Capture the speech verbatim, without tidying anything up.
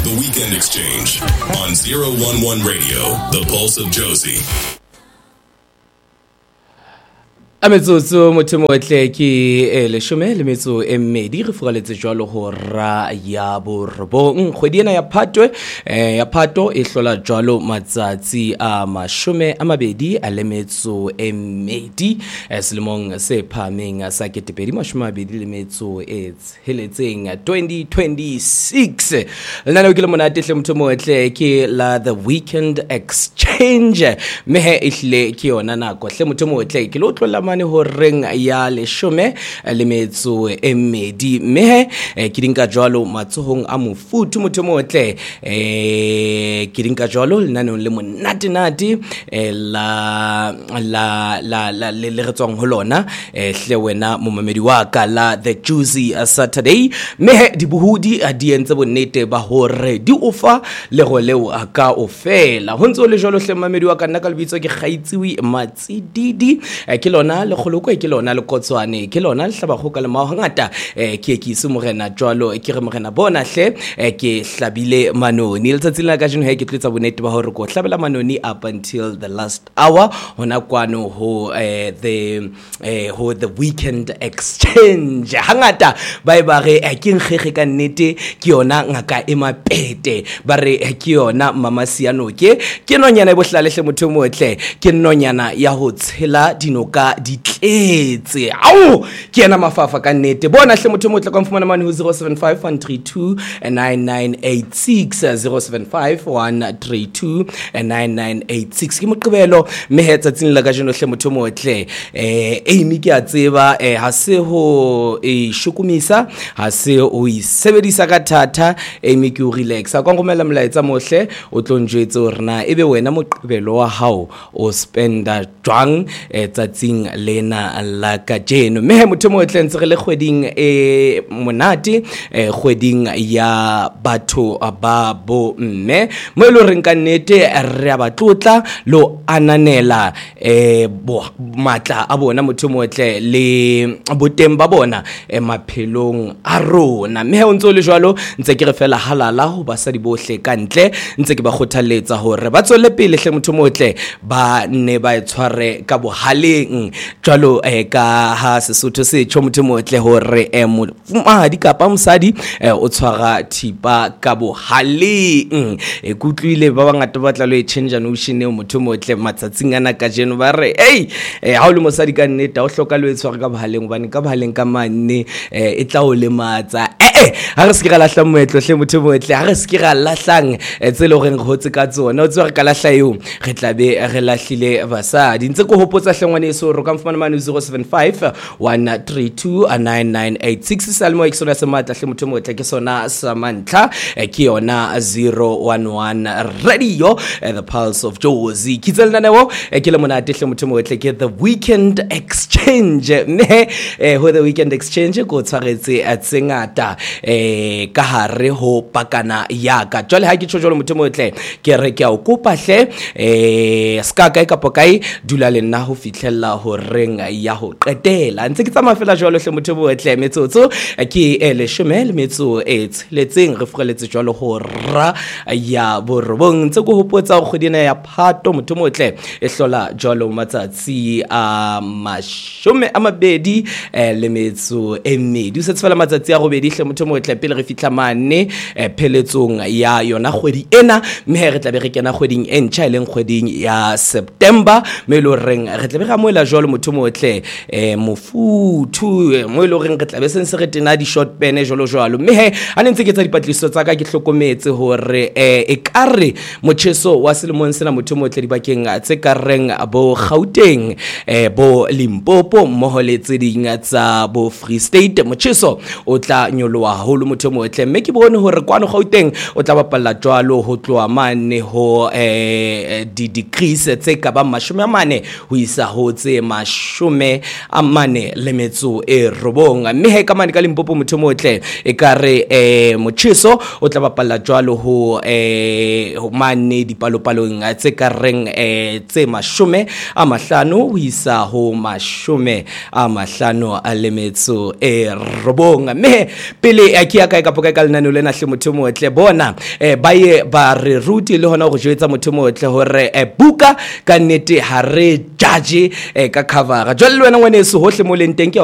The Weekend Exchange on zero one one Radio, the pulse of Jozi. Ametsotso motho motle ke le shome le metso e mmedi re fugaletse jwalo ho ra ya borobong kgwedi ena ya Phatwe eh ya Phato e hlola jwalo matsatsi a mashome a mabedi a le metso e mmedi selemong se phameng sa ketepedi mashome a mabedi le metso e tsheletseng twenty twenty-six lana ke le monate hle motho motle ke la The Weekend Exchange mehe ihle ke yona nako hle motho motle ke lo tlola ho reng ya leshome le metso e mmedi mehe ke dinka jwalo matsohong a mofutu motho motle eh ke dinka jwalo lenanong le monate nate la la la la le re tswang ho lona hle wena momamedi wa ka la The Juicy Saturday mehe dibuhudi a di entse bonnete ba hore di ofa le go leo aka ofela ho ntse le jwalo hle momamedi wa ka nna ka lebitso ke Kgaitsiwi Matsididi ke lona le kgoloko ke lona le kotswane ke lona le hlaba go ka le mao hangata eh ke ke se morena jwalo ke re morena bona hle ke hlabile manoni le tsatsing la ka jeno he ke tlotsa bonete ba hore go hlabela manoni up until the last hour hona kwano ho eh, the eh, ho The Weekend Exchange hangata ba ba re ke nkgege ka nnete ke yona ngaka e mapete ba re ke yona mama Sianoke ke nonyana e bohlale hle motho motle ke nonyana ya ho tshela dinoka di tletse au ke yena mafafa ka nnete bona hle motho motle ka mfumana mane ho zero seven five one three two nine nine eight six zero seven five one three two nine nine eight six ke moqebelo mehe tsatsing la ka jeno hle motho motle eh Amy ke a tseba eh ha se ho e shukumisa ha se o e sebedisa ka thata Amy ke o relax a kwa ngomela molaetsa mohle o tlonjwetse hore na ebe wena moqebelo wa hao o spenda jwang eh tsatsing lena la ka jeno mehe motho motle ntse re le kgweding e monate eh kgweding ya batho ba bo mme mo lo reng ka nnete re a batlotla lo ananela eh matla a bona motho motle le boteng ba bona e maphelong a rona mehe o ntse le jwalo ntse ke re fela halala ho basadi bohle ka ntle ntse ke ba khothaletsa hore ba tswele pele hle motho motle ba ne ba tshware ka bohaleng jwalo eh ka ha Sesotho se tjho motho motle hore eh mofumahadi kapa mosadi o tshwara thipa ka bohaleng e kutlwile ba bangata ba tla lo e change notion e motho motle matsatsing ana ka jeno ba re hey ha o le mosadi ka nnete o hloka lo e tshwara ka bohaleng bane ka bohaleng ka manne e tla o le matsa eh ha re se ke lahla moetlo hle motho motle ha re se ke ra lahlang tselo reng go hotse ka tsona o tswa re ka lahla eo re tla be re lahlile basadi ntse go hopotsa hlengwane so ro ka mfumana mane zero seven five one three two nine nine eight six salmo ke sona se matla hle motho motle ke sona sa mantla ke yona zero one one radio the pulse of Jozi kitselna newo ke le monate hle motho motle ke The Weekend Exchange ne eh ho The Weekend Exchange go tshwaretse a tsengata eh ka hare ho pakana ya ka jwale ha ke tjho jwalo motho motle ke re ke a o kopa hle eh ska kae ka pokai dula le nna ho fitlhella ho reng ya ho qetela ntse ke tsamaya fela jwalo hle motho botle metsotso ke ele shome le metso e tseletseng re fugeletse jwalo ho ra ya borobong ntse go hopotsa go kgodina ya Phato motho motle e hlola jwalo matsatsi a mashome a mabedi le metso e mmedi se tsfela matsatsi a robedi hle motho motle pele re fitla mane pheletsong ya yona kgwedi ena mme re tla be re kena kgweding e ntjha le kgweding ya September me lo reng re tla be ga moela jwalo motho motle eh mofutu mo lo reng re tla be sentse re tena di short pen jwalo jwalo mme he a ntse ke tsa dipatliso tsa ka ke hlokometse hore eh e kare mocheso wa selemong sena motho motle di bakeng tse ka reng bo Gauteng eh bo Limpopo mmoho le tse ding tsa bo Free State mocheso o tla nyoloha haholo motho motle mme ke bone hore kwano Gauteng o tla bapalla jwalo ho tloa mane ho eh di degrees tse ka ba mashome a mane ho isa ho tse mashome a mane le metso e robong mme he ka mane ka Limpopo motho motle e kare eh mochiso o tla bapalla jwalo ho eh ho mane dipalopalong tse kareng eh tse mashome a mahlano ho isa ho mashome a mahlano a le metso e robong mme pele a kia ka ka poka ka lenane lena hle motho motle bona eh ba ye ba re ruti le hona go jwetsa motho motle hore eh buka ka nnete ha re judge eh ka cover jwale wena ngwane se hohle mo leng teng